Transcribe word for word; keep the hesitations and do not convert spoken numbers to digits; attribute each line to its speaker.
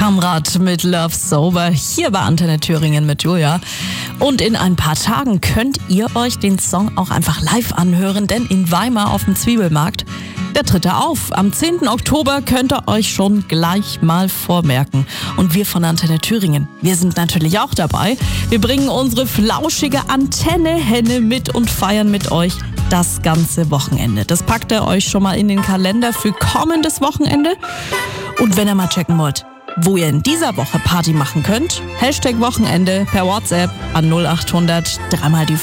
Speaker 1: Kamrat mit Love Sober hier bei Antenne Thüringen mit Julia. Und in ein paar Tagen könnt ihr euch den Song auch einfach live anhören, denn in Weimar auf dem Zwiebelmarkt, der tritt er auf. Am zehnten Oktober könnt ihr euch schon gleich mal vormerken. Und wir von Antenne Thüringen, wir sind natürlich auch dabei. Wir bringen unsere flauschige Antenne-Henne mit und feiern mit euch das ganze Wochenende. Das packt ihr euch schon mal in den Kalender für kommendes Wochenende. Und wenn ihr mal checken wollt, wo ihr in dieser Woche Party machen könnt, Hashtag Wochenende per WhatsApp an null acht hundert, dreimal die